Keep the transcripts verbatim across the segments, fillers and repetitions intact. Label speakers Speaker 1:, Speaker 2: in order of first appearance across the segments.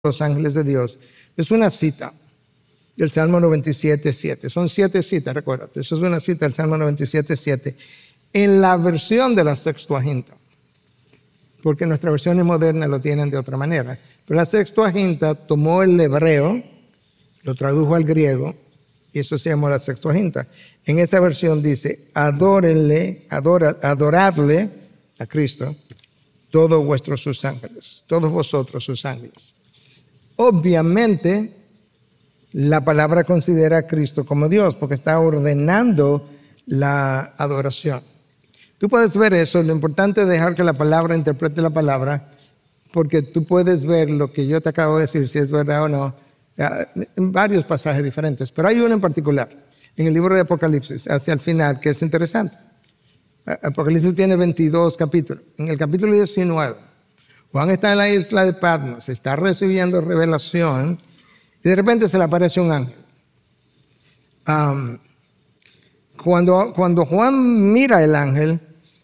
Speaker 1: los ángeles de Dios, es una cita del Salmo noventa y siete, siete. Son siete citas, recuérdate. Eso es una cita del Salmo noventa y siete, siete. En la versión de la Sextuaginta, porque nuestras versiones modernas lo tienen de otra manera. Pero la Sextuaginta tomó el hebreo, lo tradujo al griego, y eso se llamó la Sextuaginta. En esa versión dice, adórenle, adora, adoradle a Cristo, todos vuestros sus ángeles, todos vosotros sus ángeles. Obviamente, la palabra considera a Cristo como Dios, porque está ordenando la adoración. Tú puedes ver eso, lo importante es dejar que la palabra interprete la palabra, porque tú puedes ver lo que yo te acabo de decir, si es verdad o no, en varios pasajes diferentes. Pero hay uno en particular, en el libro de Apocalipsis, hacia el final, que es interesante. Apocalipsis tiene veintidós capítulos. En el capítulo diecinueve, Juan está en la isla de Patmos, está recibiendo revelación, y de repente se le aparece un ángel. Um, cuando, cuando Juan mira el ángel,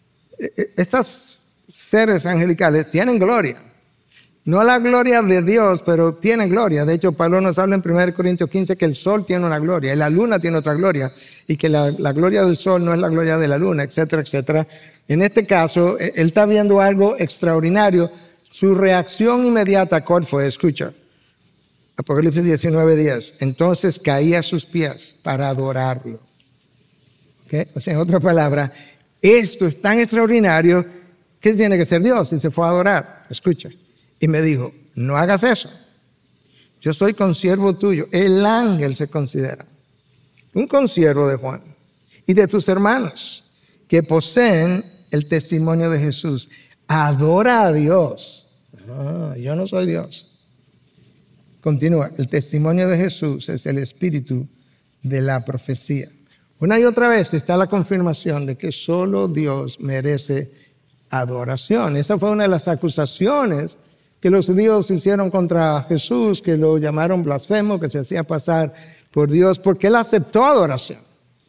Speaker 1: estos seres angelicales tienen gloria. No la gloria de Dios, pero tienen gloria. De hecho, Pablo nos habla en primera Corintios quince que el sol tiene una gloria, y la luna tiene otra gloria, y que la, la gloria del sol no es la gloria de la luna, etcétera, etcétera. En este caso, él está viendo algo extraordinario. Su reacción inmediata, ¿cuál fue? Escucha. Apocalipsis diecinueve, diez. Entonces caí a sus pies para adorarlo. ¿Okay? O sea, en otra palabra, esto es tan extraordinario que tiene que ser Dios. Y se fue a adorar. Escucha. Y me dijo, no hagas eso. Yo soy consiervo tuyo. El ángel se considera un consiervo de Juan y de tus hermanos que poseen el testimonio de Jesús. Adora a Dios. Ah, yo no soy Dios. Continúa. El testimonio de Jesús es el espíritu de la profecía. Una y otra vez está la confirmación de que solo Dios merece adoración. Esa fue una de las acusaciones que los judíos hicieron contra Jesús, que lo llamaron blasfemo, que se hacía pasar por Dios, porque él aceptó adoración.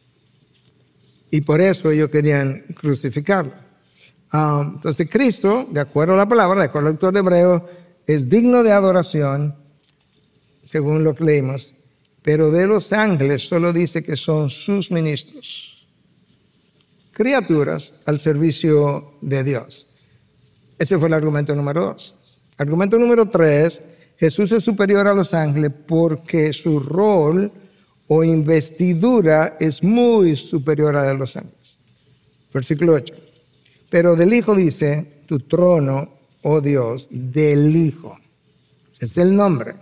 Speaker 1: Y por eso ellos querían crucificarlo. Um, entonces Cristo, de acuerdo a la palabra, de acuerdo al autor de Hebreo, es digno de adoración, según lo que leímos, pero de los ángeles solo dice que son sus ministros, criaturas al servicio de Dios. Ese fue el argumento número dos. Argumento número tres, Jesús es superior a los ángeles porque su rol o investidura es muy superior a la de los ángeles. Versículo ocho. Pero del Hijo dice, tu trono, oh Dios, del Hijo. Es el nombre.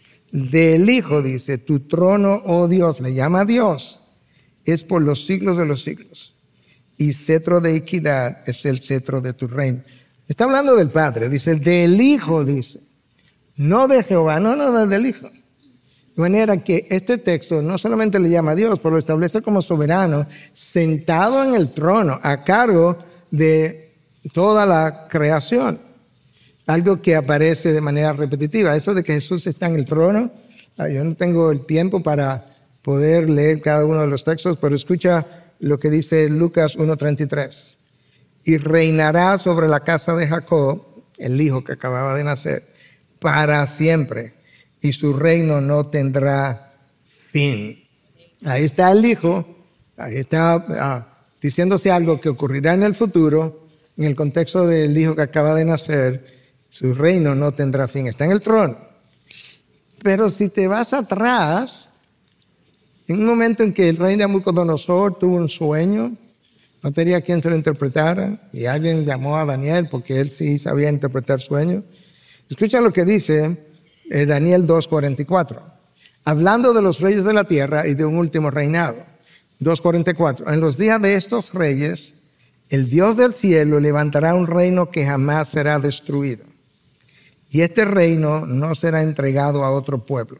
Speaker 1: Del Hijo dice, tu trono, oh Dios, le llama a Dios, es por los siglos de los siglos. Y cetro de equidad es el cetro de tu reino. Está hablando del Padre, dice, del Hijo, dice. No de Jehová, no, no, del Hijo. De manera que este texto no solamente le llama a Dios, pero lo establece como soberano, sentado en el trono, a cargo de toda la creación. Algo que aparece de manera repetitiva. Eso de que Jesús está en el trono, yo no tengo el tiempo para poder leer cada uno de los textos, pero escucha lo que dice Lucas uno treinta y tres. Y reinará sobre la casa de Jacob, el hijo que acababa de nacer, para siempre, y su reino no tendrá fin. Ahí está el hijo, ahí está ah, diciéndose algo que ocurrirá en el futuro, en el contexto del hijo que acaba de nacer, su reino no tendrá fin, está en el trono. Pero si te vas atrás, en un momento en que el rey Nabucodonosor tuvo un sueño, no tenía quien se lo interpretara, y alguien llamó a Daniel porque él sí sabía interpretar sueños. Escucha lo que dice eh, Daniel dos cuarenta y cuatro, hablando de los reyes de la tierra y de un último reinado. dos cuarenta y cuatro, en los días de estos reyes, el Dios del cielo levantará un reino que jamás será destruido. Y este reino no será entregado a otro pueblo.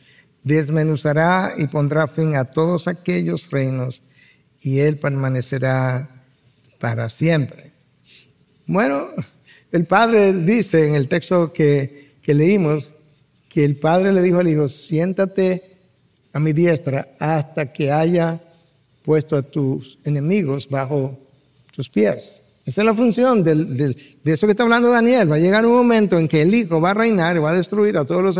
Speaker 1: Desmenuzará y pondrá fin a todos aquellos reinos, y él permanecerá para siempre. Bueno, el Padre dice en el texto que, que leímos, que el Padre le dijo al Hijo, siéntate a mi diestra hasta que haya puesto a tus enemigos bajo tus pies. Esa es la función del, del, de eso que está hablando Daniel. Va a llegar un momento en que el Hijo va a reinar y va a destruir a todos los